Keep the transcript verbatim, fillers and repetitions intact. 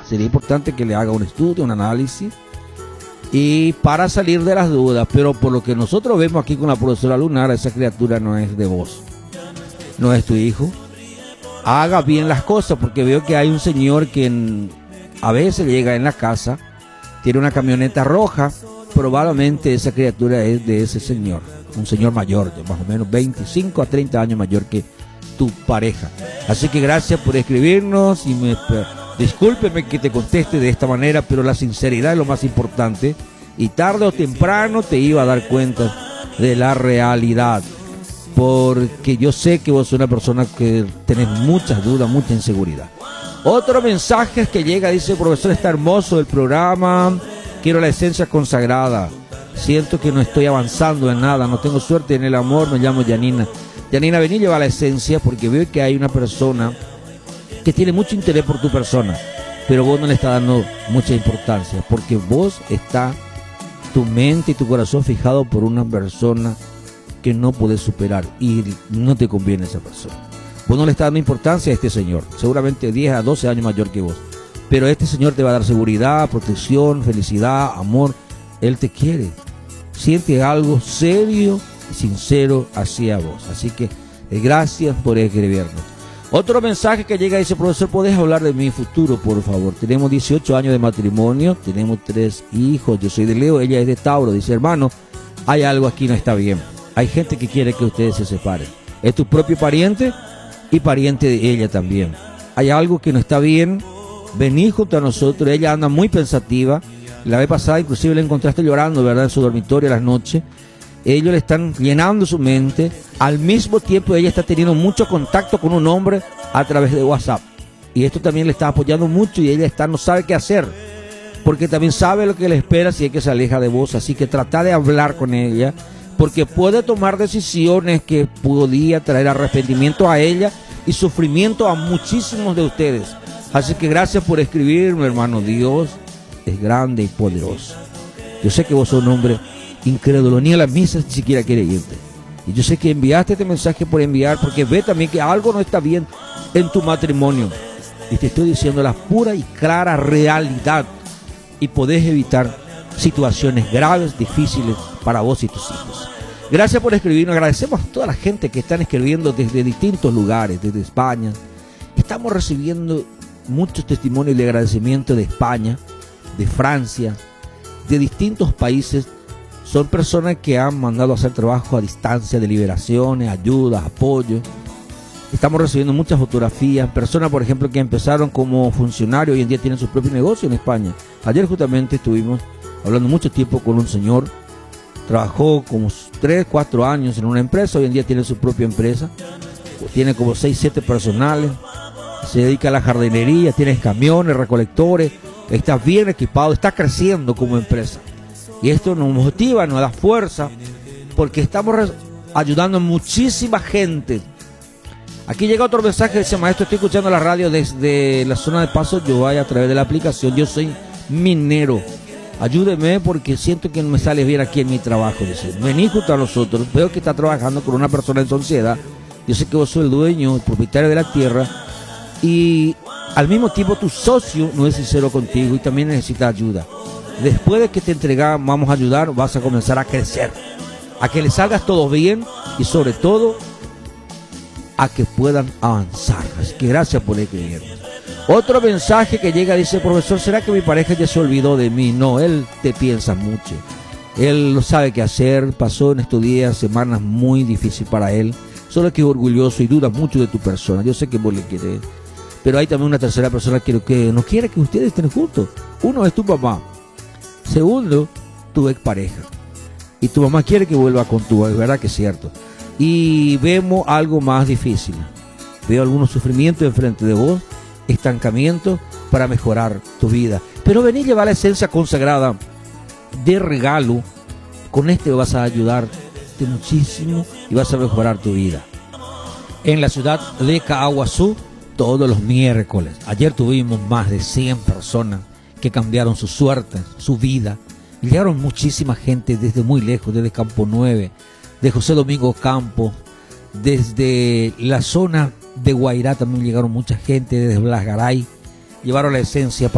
sería importante que le haga un estudio, un análisis, y para salir de las dudas. Pero por lo que nosotros vemos aquí con la profesora Lunar, esa criatura no es de vos, no es tu hijo. Haga bien las cosas, porque veo que hay un señor que en, a veces llega en la casa, tiene una camioneta roja. Probablemente esa criatura es de ese señor, un señor mayor, de más o menos veinticinco a treinta años mayor que tu pareja. Así que gracias por escribirnos y me, discúlpeme que te conteste de esta manera, pero la sinceridad es lo más importante, y tarde o temprano te iba a dar cuenta de la realidad, porque yo sé que vos sos una persona que tenés muchas dudas, mucha inseguridad. Otro mensaje que llega, dice: profesor, está hermoso el programa, quiero la esencia consagrada, siento que no estoy avanzando en nada, no tengo suerte en el amor, me llamo Yanina. Yanina, vení, lleva la esencia, porque veo que hay una persona que tiene mucho interés por tu persona, pero vos no le estás dando mucha importancia, porque vos está tu mente y tu corazón fijado por una persona que no puedes superar, y no te conviene esa persona. Vos no le estás dando importancia a este señor, seguramente diez a doce años mayor que vos, pero este señor te va a dar seguridad, protección, felicidad, amor. Él te quiere, siente algo serio y sincero hacia vos. Así que eh, gracias por escribirnos. Otro mensaje que llega dice: profesor, ¿podés hablar de mi futuro, por favor? Tenemos dieciocho años de matrimonio, tenemos tres hijos, yo soy de Leo, ella es de Tauro. Dice: hermano, hay algo aquí no está bien, hay gente que quiere que ustedes se separen, es tu propio pariente y pariente de ella también. Hay algo que no está bien, vení junto a nosotros. Ella anda muy pensativa, la vez pasada inclusive la encontraste llorando, ¿verdad?, en su dormitorio a las noches. Ellos le están llenando su mente, al mismo tiempo ella está teniendo mucho contacto con un hombre a través de WhatsApp, y esto también le está apoyando mucho, y ella está, no sabe qué hacer, porque también sabe lo que le espera si es que se aleja de vos. Así que trata de hablar con ella, porque puede tomar decisiones que podría traer arrepentimiento a ella y sufrimiento a muchísimos de ustedes. Así que gracias por escribirme, hermano. Dios es grande y poderoso. Yo sé que vos sos un hombre incrédulo, ni a las misas ni siquiera quiere irte, y yo sé que enviaste este mensaje por enviar, porque ve también que algo no está bien en tu matrimonio, y te estoy diciendo la pura y clara realidad, y podés evitar situaciones graves, difíciles para vos y tus hijos. Gracias por escribirnos. Agradecemos a toda la gente que están escribiendo desde distintos lugares, desde España. Estamos recibiendo muchos testimonios de agradecimiento de España, de Francia, de distintos países. Son personas que han mandado a hacer trabajo a distancia de liberaciones, ayudas, apoyo. Estamos recibiendo muchas fotografías, personas, por ejemplo, que empezaron como funcionarios y hoy en día tienen sus propios negocios en España. Ayer justamente estuvimos hablando mucho tiempo con un señor, trabajó como tres, cuatro años en una empresa, hoy en día tiene su propia empresa, tiene como seis, siete personales, se dedica a la jardinería, tiene camiones, recolectores, está bien equipado, está creciendo como empresa. Y esto nos motiva, nos da fuerza, porque estamos ayudando a muchísima gente. Aquí llega otro mensaje, dice: maestro, estoy escuchando la radio desde la zona de Paso Yoay a través de la aplicación. Yo soy minero, ayúdeme porque siento que no me sale bien aquí en mi trabajo. Dice: vení junto a nosotros, veo que está trabajando con una persona en sociedad. Yo sé que vos sos el dueño, el propietario de la tierra, y al mismo tiempo tu socio no es sincero contigo y también necesita ayuda. Después de que te entregamos, vamos a ayudar, vas a comenzar a crecer, a que le salgas todo bien, y sobre todo a que puedan avanzar. Así que gracias por escribirnos. Otro mensaje que llega dice: profesor, ¿será que mi pareja ya se olvidó de mí? No, él te piensa mucho, él no sabe qué hacer, pasó en estos días semanas muy difíciles para él, solo que es orgulloso y duda mucho de tu persona. Yo sé que vos le querés, pero hay también una tercera persona que, que no quiere que ustedes estén juntos. Uno es tu mamá, segundo, tu expareja, y tu mamá quiere que vuelva con tu, es verdad que es cierto. Y vemos algo más difícil, veo algunos sufrimientos enfrente de vos, estancamiento para mejorar tu vida. Pero vení, llevar la esencia consagrada de regalo. Con este vas a ayudarte muchísimo y vas a mejorar tu vida. En la ciudad de Caaguazú, todos los miércoles, ayer tuvimos más de cien personas que cambiaron su suerte, su vida. Llegaron muchísima gente desde muy lejos, desde Campo nueve, de José Domingo Campos, desde la zona de Guairá también llegaron mucha gente, desde Blas Garay, llevaron la esencia para